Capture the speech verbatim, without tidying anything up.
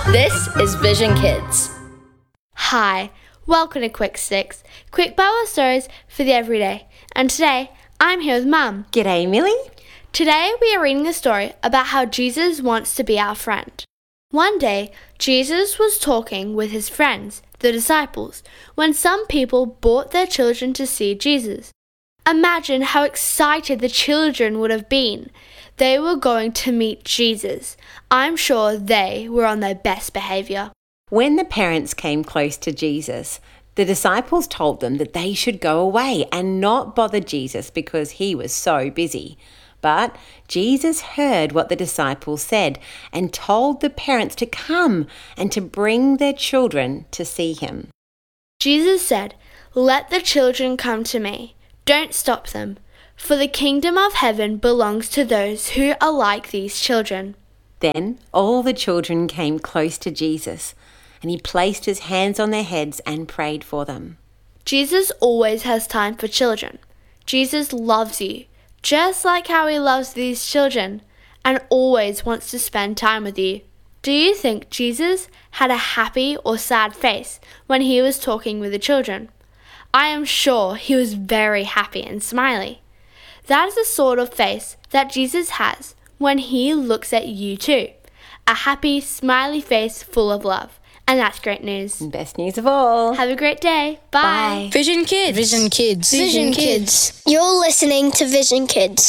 This is Vision Kids. Hi, welcome to Quick Sticks, quick Bible stories for the everyday. And today, I'm here with Mum. G'day, Millie. Today, we are reading a story about how Jesus wants to be our friend. One day, Jesus was talking with his friends, the disciples, when some people brought their children to see Jesus. Imagine how excited the children would have been. They were going to meet Jesus. I'm sure they were on their best behavior. When the parents came close to Jesus, the disciples told them that they should go away and not bother Jesus because he was so busy. But Jesus heard what the disciples said and told the parents to come and to bring their children to see him. Jesus said, "Let the children come to me. Don't stop them, for the kingdom of heaven belongs to those who are like these children." Then all the children came close to Jesus, and he placed his hands on their heads and prayed for them. Jesus always has time for children. Jesus loves you, just like how he loves these children, and always wants to spend time with you. Do you think Jesus had a happy or sad face when he was talking with the children? I am sure he was very happy and smiley. That is the sort of face that Jesus has when he looks at you too. A happy, smiley face full of love. And that's great news. Best news of all. Have a great day. Bye. Bye. Vision Kids. Vision Kids. Vision Kids. You're listening to Vision Kids.